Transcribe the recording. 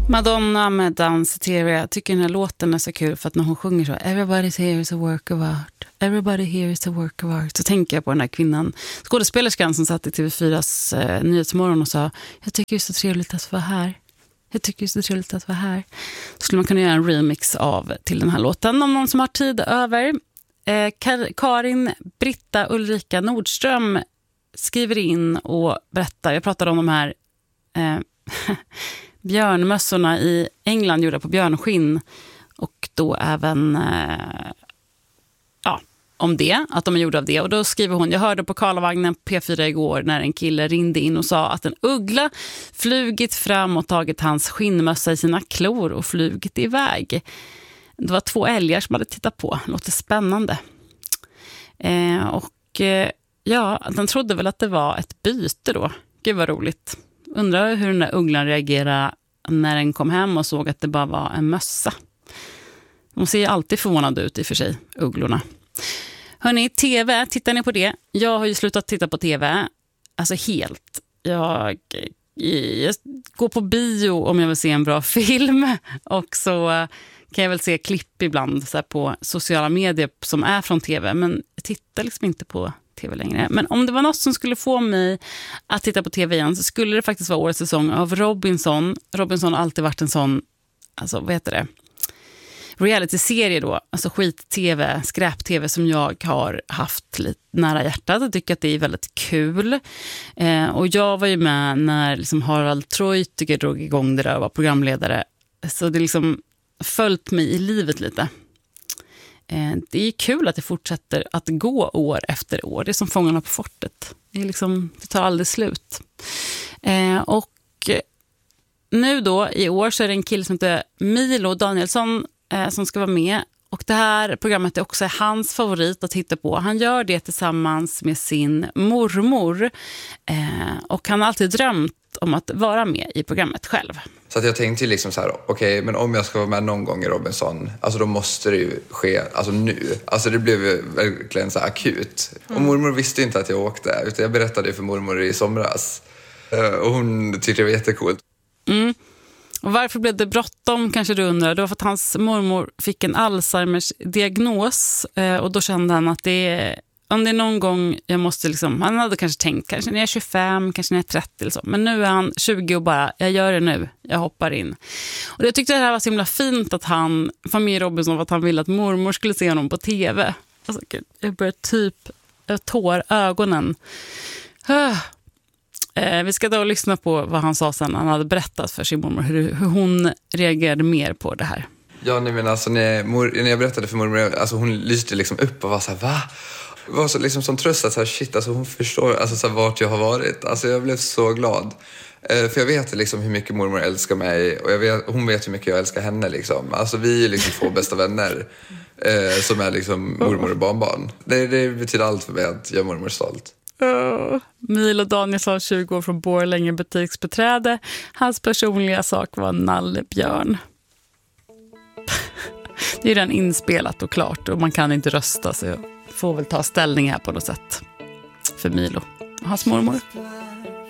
Madonna med Danceteria. Jag tycker den här låten är så kul för att när hon sjunger så Everybody's here is a work of art. Everybody here is a work of art. Så tänker jag på den här kvinnan, skådespelerskan som satt i TV4s Nyhetsmorgon och sa jag tycker det är så trevligt att vara här. Jag tycker det är så trevligt att vara här. Då skulle man kunna göra en remix till den här låten om någon som har tid över. Karin Britta Ulrika Nordström skriver in och berättar. Jag pratade om de här björnmössorna i England gjorda på björnskinn och då även om det, att de är gjorda av det. Och då skriver hon, jag hörde på Karlavagnen på P4 igår när en kille ringde in och sa att en uggla flugit fram och tagit hans skinnmössa i sina klor och flugit iväg. Det var 2 älgar som hade tittat på. Låter spännande. Den trodde väl att det var ett byte då. Gud vad roligt. Undrar hur den där ugglan reagerade när den kom hem och såg att det bara var en mössa. De ser ju alltid förvånade ut i för sig, ugglorna. Hörrni, TV, tittar ni på det? Jag har ju slutat titta på TV. Alltså helt. Jag går på bio om jag vill se en bra film. Och så kan jag väl se klipp ibland så här på sociala medier som är från TV. Men jag tittar liksom inte på TV längre. Men om det var något som skulle få mig att titta på TV igen så skulle det faktiskt vara årets säsong av Robinson. Robinson har alltid varit en sån, alltså vad heter det? Reality-serie då, alltså skit-tv, skräp-tv som jag har haft lite nära hjärtat och tycker att det är väldigt kul. Och jag var ju med när liksom Harald Treutiger drog igång det där och var programledare. Så det liksom följt mig i livet lite. Det är kul att det fortsätter att gå år efter år. Det är som Fångarna på fortet. Det tar aldrig slut. Och nu då i år så är det en kille som heter Milo Danielsson som ska vara med. Och det här programmet är också hans favorit att titta på. Han gör det tillsammans med sin mormor. Och han har alltid drömt om att vara med i programmet själv. Så att jag tänkte ju liksom så här, okej, men om jag ska vara med någon gång i Robinson, alltså då måste det ju ske, alltså nu. Alltså det blev ju verkligen så här akut. Och mormor visste inte att jag åkte, utan jag berättade för mormor i somras. Och hon tyckte det var jättekult. Mm. Och varför blev det bråttom kanske du undrar? Det var för att hans mormor fick en Alzheimers diagnos och då kände han att om det är någon gång jag måste han hade kanske tänkt, kanske när jag är 25, kanske när jag är 30 eller så. Men nu är han 20 och bara, jag gör det nu, jag hoppar in. Och jag tyckte det här var så himla fint att familj Robinson, att han ville att mormor skulle se honom på TV. Alltså, jag började tår ögonen. Vi ska då lyssna på vad han sa sen. Han hade berättat för sin mormor hur hon reagerade mer på det här. Ja, nej, men alltså när jag berättade för mormor, alltså hon lyste liksom upp och var så här, va? Det var så liksom som tröst att så här, shit, alltså hon förstår alltså så här, vart jag har varit. Alltså jag blev så glad. För jag vet liksom hur mycket mormor älskar mig och hon vet hur mycket jag älskar henne liksom. Alltså vi är liksom 2 bästa vänner som är liksom mormor och barnbarn. Det betyder allt för mig att jag är mormor stolt. Milo Danielsson, 20 år från Borlänge, butiksbeträde. Hans personliga sak var nallebjörn. Det är redan inspelat och klart och man kan inte rösta, så jag får väl ta ställning här på något sätt för Milo och hans mormor.